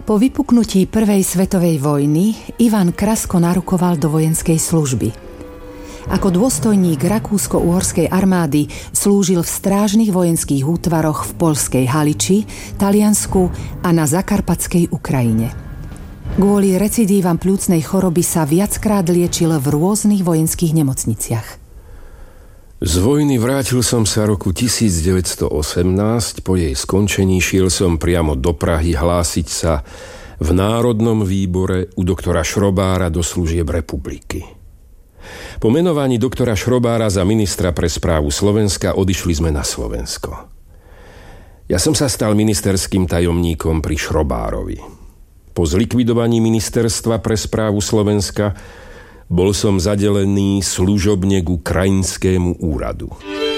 Po vypuknutí prvej svetovej vojny Ivan Krasko narukoval do vojenskej služby. Ako dôstojník rakúsko-uhorskej armády slúžil v strážnych vojenských útvaroch v poľskej Haliči, Taliansku a na zakarpatskej Ukrajine. Kvôli recidívam pľúcnej choroby sa viackrát liečil v rôznych vojenských nemocniciach. Z vojny vrátil som sa roku 1918, po jej skončení šiel som priamo do Prahy hlásiť sa v Národnom výbore u doktora Šrobára do služieb republiky. Po menovaní doktora Šrobára za ministra pre správu Slovenska odišli sme na Slovensko. Ja som sa stal ministerským tajomníkom pri Šrobárovi. Po zlikvidovaní ministerstva pre správu Slovenska bol som zadelený služobne ku krajinskému úradu.